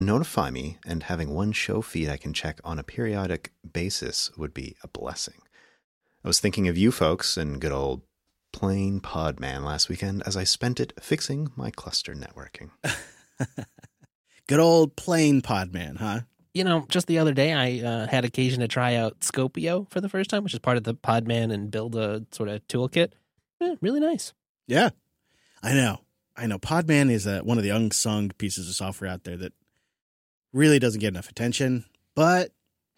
notify me, and having one show feed I can check on a periodic basis would be a blessing. I was thinking of you folks and good old plain Podman last weekend as I spent it fixing my cluster networking. Good old plain Podman, huh? You know, just the other day, I had occasion to try out Scopio for the first time, which is part of the Podman and Build a sort of toolkit. Really nice. Yeah, I know. Podman is one of the unsung pieces of software out there that really doesn't get enough attention. But,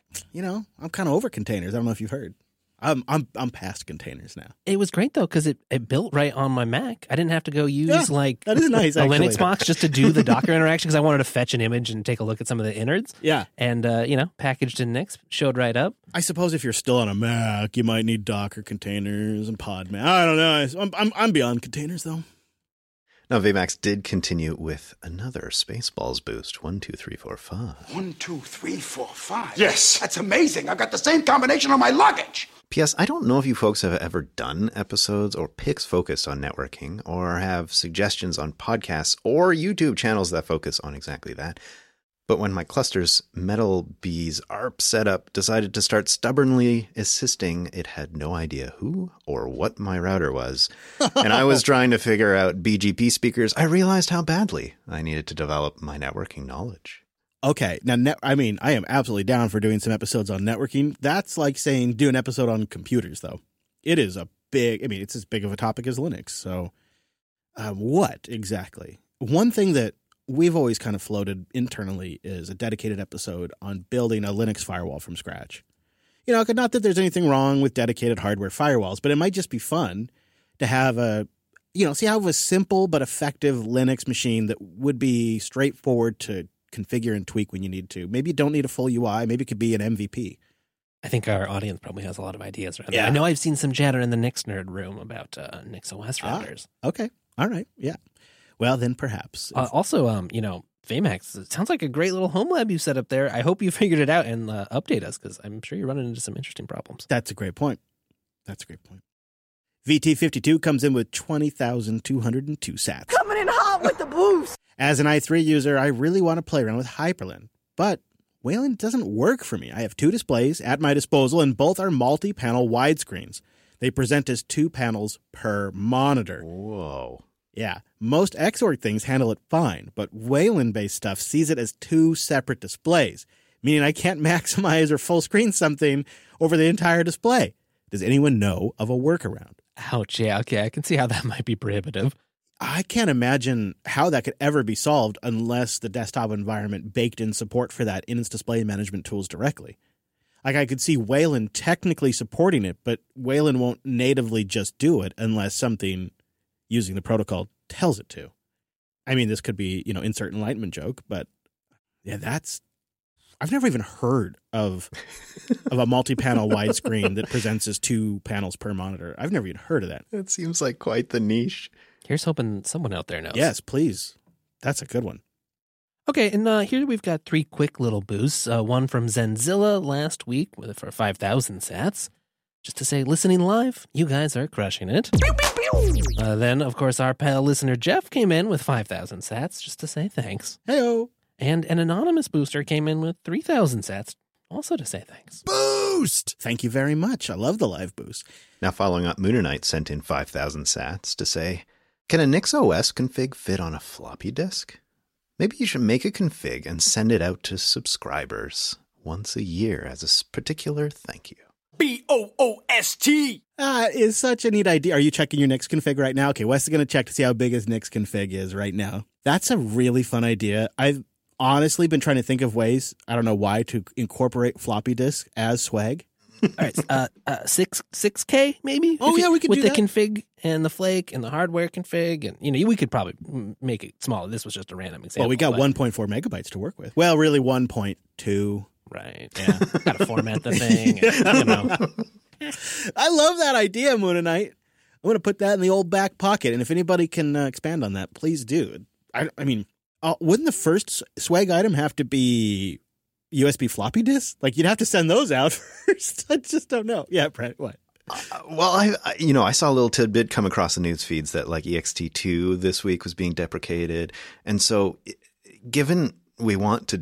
I'm kind of over containers. I don't know if you've heard. I'm past containers now. It was great, though, because it built right on my Mac. I didn't have to go use, that is nice, a Linux box just to do the Docker interaction because I wanted to fetch an image and take a look at some of the innards. Yeah. And, packaged in Nix, showed right up. I suppose if you're still on a Mac, you might need Docker containers and Podman. I don't know. I'm beyond containers, though. Now, VMAX did continue with another Spaceballs boost. 1, 2, 3, 4, 5. 1, 2, 3, 4, 5. Yes. That's amazing. I've got the same combination on my luggage. P.S. I don't know if you folks have ever done episodes or picks focused on networking or have suggestions on podcasts or YouTube channels that focus on exactly that. But when my cluster's Metal Bees ARP setup decided to start stubbornly assisting, it had no idea who or what my router was. And I was trying to figure out BGP speakers. I realized how badly I needed to develop my networking knowledge. Okay. Now, I am absolutely down for doing some episodes on networking. That's like saying do an episode on computers, though. It is it's as big of a topic as Linux. So what exactly? One thing that we've always kind of floated internally is a dedicated episode on building a Linux firewall from scratch. Not that there's anything wrong with dedicated hardware firewalls, but it might just be fun to have a simple but effective Linux machine that would be straightforward to configure and tweak when you need to. Maybe you don't need a full UI. Maybe it could be an MVP. I think our audience probably has a lot of ideas around that. I know I've seen some chatter in the Nix Nerd room about NixOS routers. Okay. All right. Yeah. Well, then perhaps. Also, VMAX, it sounds like a great little home lab you set up there. I hope you figured it out and update us because I'm sure you're running into some interesting problems. That's a great point. VT52 comes in with 20,202 sats. Coming in hot with the boost. As an i3 user, I really want to play around with Hyperlin, but Wayland doesn't work for me. I have two displays at my disposal, and both are multi-panel widescreens. They present as 2 panels per monitor. Whoa. Yeah, most Xorg things handle it fine, but Wayland-based stuff sees it as 2 separate displays, meaning I can't maximize or full screen something over the entire display. Does anyone know of a workaround? Ouch, yeah, okay, I can see how that might be prohibitive. I can't imagine how that could ever be solved unless the desktop environment baked in support for that in its display management tools directly. Like, I could see Wayland technically supporting it, but Wayland won't natively just do it unless something using the protocol tells it to. I mean, this could be, insert enlightenment joke, but yeah, I've never even heard of a multi-panel widescreen that presents as 2 panels per monitor. I've never even heard of that. That seems like quite the niche. Here's hoping someone out there knows. Yes, please. That's a good one. Okay, and here we've got 3 quick little boosts. One from Zenzilla last week for 5,000 sats. Just to say, listening live, you guys are crushing it. Pew, pew, pew. Then, of course, our pal listener Jeff came in with 5,000 sats, just to say thanks. Heyo. And an anonymous booster came in with 3,000 sats, also to say thanks. Boost! Thank you very much. I love the live boost. Now, following up, Moonernite sent in 5,000 sats to say, can a NixOS config fit on a floppy disk? Maybe you should make a config and send it out to subscribers once a year as a particular thank you. BOOST! Is such a neat idea. Are you checking your Nix config right now? Okay, Wes is going to check to see how big his Nix config is right now. That's a really fun idea. I've honestly been trying to think of ways, I don't know why, to incorporate floppy disk as swag. All right, 6K maybe? Oh, yeah, we could do that. With the config and the flake and the hardware config. And, we could probably make it smaller. This was just a random example. Well, we got 1.4 megabytes to work with. Well, really 1.2. Right, yeah. Got to format the thing. I love that idea, Moonernite. I'm going to put that in the old back pocket. And if anybody can expand on that, please do. I mean, wouldn't the first swag item have to be USB floppy disks? Like, you'd have to send those out first. I just don't know. Yeah, Brent, what? Well, I saw a little tidbit come across the news feeds that like EXT2 this week was being deprecated. And so given we want to